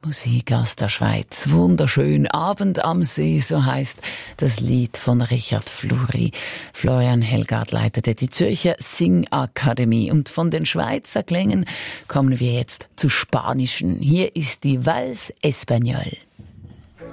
Musik aus der Schweiz. Wunderschön. Abend am See, so heißt das Lied von Richard Fluri. Florian Helgard leitete die Zürcher Singakademie. Und von den Schweizer Klängen kommen wir jetzt zu Spanischen. Hier ist die Vals Espagnol.